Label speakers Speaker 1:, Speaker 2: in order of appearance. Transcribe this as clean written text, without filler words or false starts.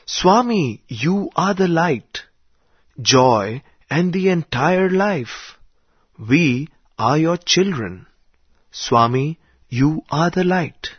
Speaker 1: Swami, you are the light, joy and the entire life. We are your children. Swami, you are the light.